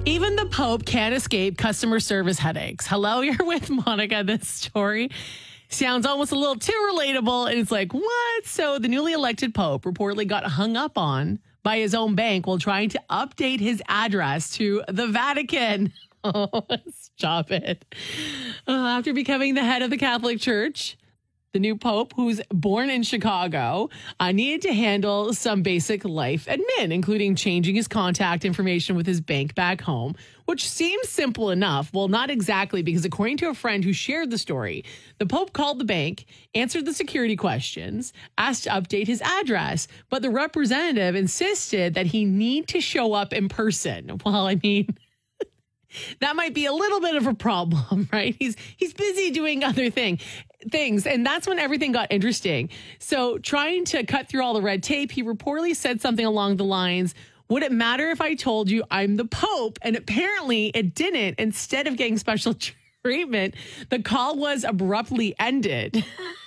Even the Pope can't escape customer service headaches. Hello, you're with Monica. This story sounds almost a little too relatable. And it's like, what? So the newly elected Pope reportedly got hung up on by his own bank while trying to update his address to the Vatican. Oh, stop it. After becoming the head of the Catholic Church, the new Pope, who's born in Chicago, needed to handle some basic life admin, including changing his contact information with his bank back home, which seems simple enough. Well, not exactly, because according to a friend who shared the story, the Pope called the bank, answered the security questions, asked to update his address, but the representative insisted that he need to show up in person. Well, I mean, that might be a little bit of a problem, right? He's busy doing other things. And that's when everything got interesting. So trying to cut through all the red tape, he reportedly said something along the lines, "Would it matter if I told you I'm the Pope?" And apparently it didn't. Instead of getting special treatment, the call was abruptly ended.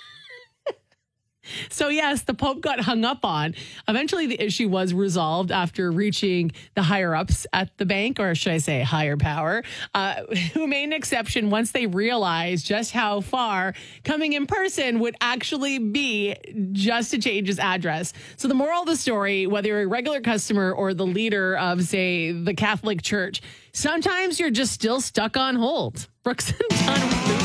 So, yes, the Pope got hung up on. Eventually, the issue was resolved after reaching the higher ups at the bank, or should I say higher power, who made an exception once they realized just how far coming in person would actually be just to change his address. So the moral of the story, whether you're a regular customer or the leader of, say, the Catholic Church, sometimes you're just still stuck on hold. Brooks and Dunn.